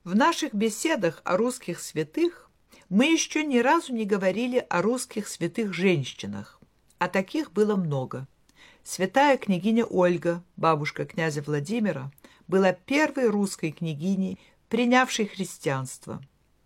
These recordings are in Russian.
В наших беседах о русских святых мы еще ни разу не говорили о русских святых женщинах, а таких было много. Святая княгиня Ольга, бабушка князя Владимира, была первой русской княгиней, принявшей христианство.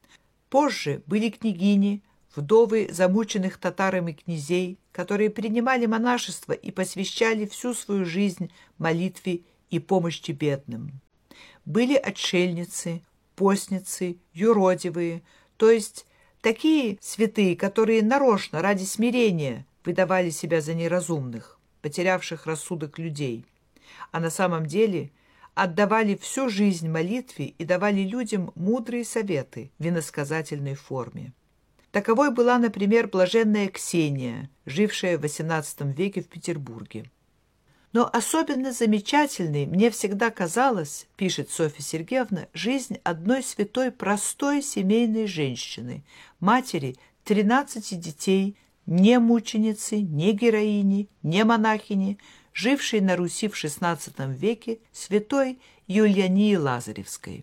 Позже были княгини, вдовы замученных татарами князей, которые принимали монашество и посвящали всю свою жизнь молитве и помощи бедным. Были отшельницы, постницы, юродивые, то есть такие святые, которые нарочно ради смирения выдавали себя за неразумных, потерявших рассудок людей, а на самом деле отдавали всю жизнь молитве и давали людям мудрые советы в иносказательной форме. Таковой была, например, блаженная Ксения, жившая в XVIII веке в Петербурге. Но особенно замечательной мне всегда казалась, пишет Софья Сергеевна, жизнь одной святой простой семейной женщины, матери 13 детей, не мученицы, не героини, не монахини, жившей на Руси в XVI веке, святой Юлиании Лазаревской.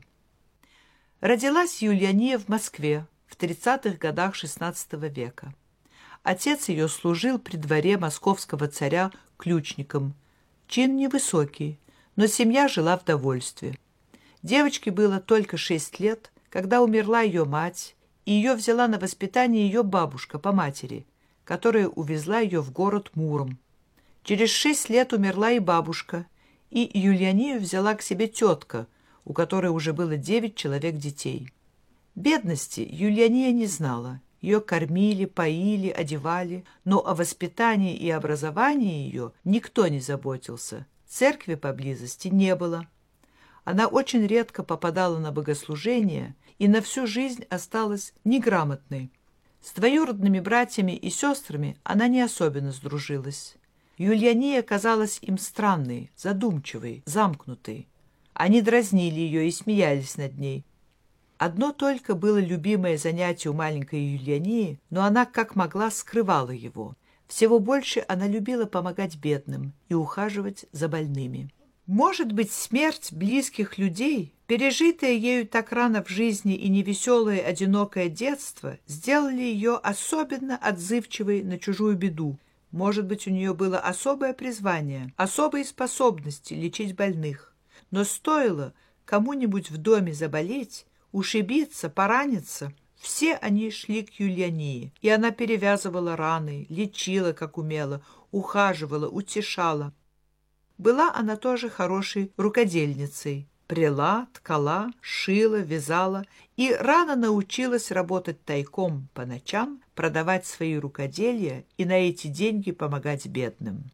Родилась Юлиания в Москве в 30-х годах XVI века. Отец ее служил при дворе московского царя ключником. Чин невысокий, но семья жила в довольстве. Девочке было только 6 лет, когда умерла ее мать, и ее взяла на воспитание ее бабушка по матери, которая увезла ее в город Муром. Через 6 лет умерла и бабушка, и Юлианию взяла к себе тетка, у которой уже было 9 человек детей. Бедности Юлиания не знала. Ее кормили, поили, одевали, но о воспитании и образовании ее никто не заботился. Церкви поблизости не было. Она очень редко попадала на богослужение и на всю жизнь осталась неграмотной. С двоюродными братьями и сестрами она не особенно сдружилась. Юлиания казалась им странной, задумчивой, замкнутой. Они дразнили ее и смеялись над ней. Одно только было любимое занятие у маленькой Юлиании, но она как могла скрывала его. Всего больше она любила помогать бедным и ухаживать за больными. Может быть, смерть близких людей, пережитое ею так рано в жизни и невеселое одинокое детство, сделали ее особенно отзывчивой на чужую беду. Может быть, у нее было особое призвание, особые способности лечить больных. Но стоило кому-нибудь в доме заболеть, ушибиться, пораниться, все они шли к Юлиании, и она перевязывала раны, лечила, как умела, ухаживала, утешала. Была она тоже хорошей рукодельницей. Пряла, ткала, шила, вязала и рано научилась работать тайком по ночам, продавать свои рукоделия и на эти деньги помогать бедным.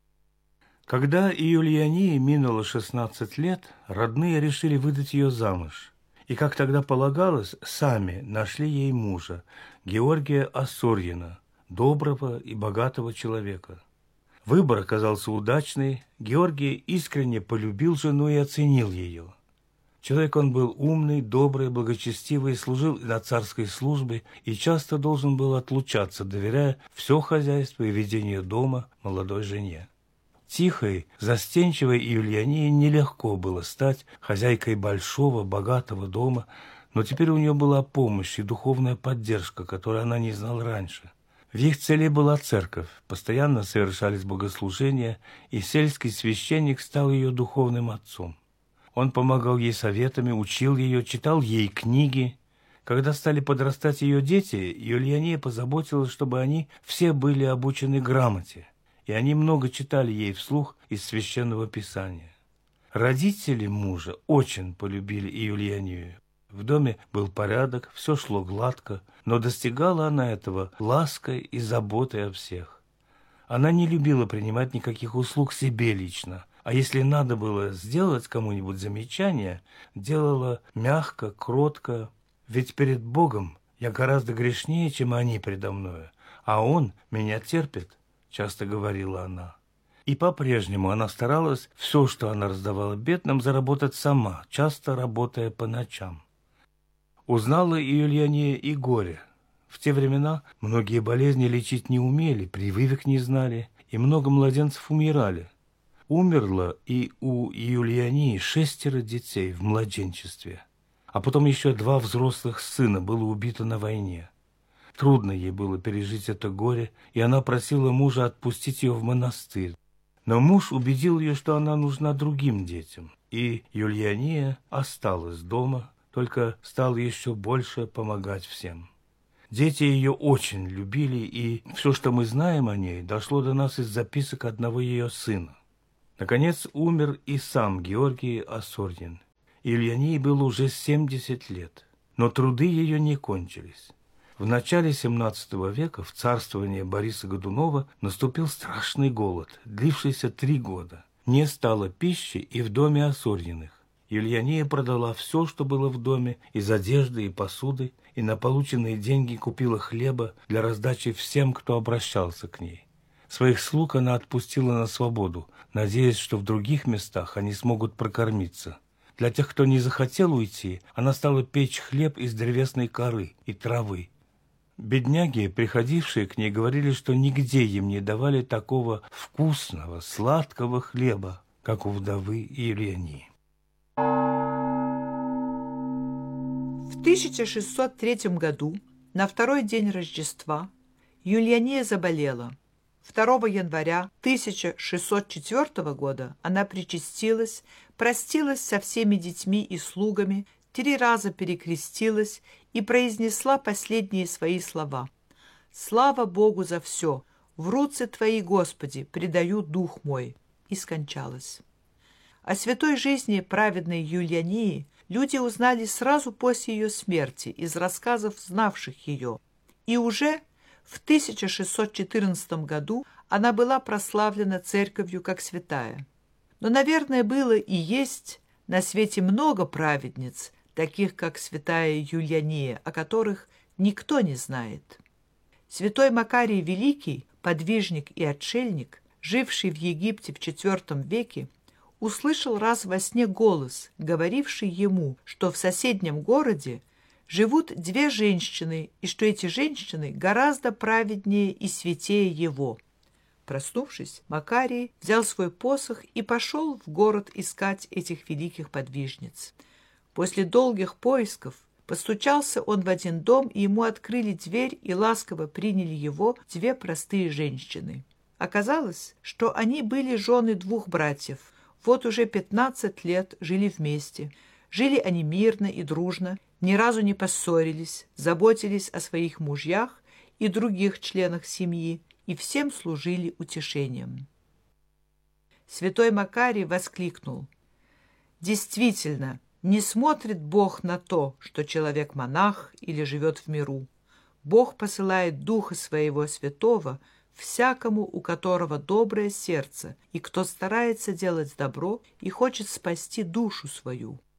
Когда Юлиании минуло 16 лет, родные решили выдать ее замуж. И, как тогда полагалось, сами нашли ей мужа, Георгия Осорьина, доброго и богатого человека. Выбор оказался удачный, Георгий искренне полюбил жену и оценил ее. Человек он был умный, добрый, благочестивый, служил на царской службе и часто должен был отлучаться, доверяя все хозяйство и ведение дома молодой жене. Тихой, застенчивой Юлиании нелегко было стать хозяйкой большого, богатого дома, но теперь у нее была помощь и духовная поддержка, которой она не знала раньше. В их целе была церковь, постоянно совершались богослужения, и сельский священник стал ее духовным отцом. Он помогал ей советами, учил ее, читал ей книги. Когда стали подрастать ее дети, Юлиания позаботилась, чтобы они все были обучены грамоте, и они много читали ей вслух из Священного Писания. Родители мужа очень полюбили Юлианию. В доме был порядок, все шло гладко, но достигала она этого лаской и заботой о всех. Она не любила принимать никаких услуг себе лично, а если надо было сделать кому-нибудь замечание, делала мягко, кротко, ведь перед Богом я гораздо грешнее, чем они предо мною, а Он меня терпит, часто говорила она. И по-прежнему она старалась все, что она раздавала бедным, заработать сама, часто работая по ночам. Узнала Юлиания и горе. В те времена многие болезни лечить не умели, прививок не знали, и много младенцев умирали. Умерло и у Юлиании 6 детей в младенчестве. а потом еще 2 взрослых сына было убито на войне. Трудно ей было пережить это горе, и она просила мужа отпустить ее в монастырь. Но муж убедил ее, что она нужна другим детям, и Юлиания осталась дома, только стала еще больше помогать всем. Дети ее очень любили, и все, что мы знаем о ней, дошло до нас из записок одного ее сына. Наконец умер и сам Георгий Осорнин. Юлиании было уже 70 лет, но труды ее не кончились. В начале XVII века в царствовании Бориса Годунова наступил страшный голод, длившийся 3 года. Не стало пищи и в доме Осорниных. Юлиания продала все, что было в доме, из одежды и посуды, и на полученные деньги купила хлеба для раздачи всем, кто обращался к ней. Своих слуг она отпустила на свободу, надеясь, что в других местах они смогут прокормиться. Для тех, кто не захотел уйти, она стала печь хлеб из древесной коры и травы. Бедняги, приходившие к ней, говорили, что нигде им не давали такого вкусного, сладкого хлеба, как у вдовы Юлиании. В 1603 году, на 2-й день Рождества, Юлиания заболела. 2 января 1604 года она причастилась, простилась со всеми детьми и слугами, 3 раза перекрестилась и произнесла последние свои слова. «Слава Богу за все! В руцы Твои, Господи, предаю дух мой!» и скончалась. О святой жизни праведной Юлиании люди узнали сразу после ее смерти из рассказов знавших ее, и уже в 1614 году она была прославлена церковью как святая. Но, наверное, было и есть на свете много праведниц, таких как святая Юлиания, о которых никто не знает. Святой Макарий Великий, подвижник и отшельник, живший в Египте в IV веке, услышал раз во сне голос, говоривший ему, что в соседнем городе живут 2 женщины, и что эти женщины гораздо праведнее и святее его. Проснувшись, Макарий взял свой посох и пошел в город искать этих великих подвижниц. После долгих поисков постучался он в один дом, и ему открыли дверь и ласково приняли его 2 простые женщины. Оказалось, что они были жены 2 братьев. Вот уже 15 лет жили вместе. Жили они мирно и дружно, ни разу не поссорились, заботились о своих мужьях и других членах семьи и всем служили утешением. Святой Макарий воскликнул: «Действительно, не смотрит Бог на то, что человек монах или живет в миру. Бог посылает Духа Своего Святого всякому, у которого доброе сердце, и кто старается делать добро и хочет спасти душу свою».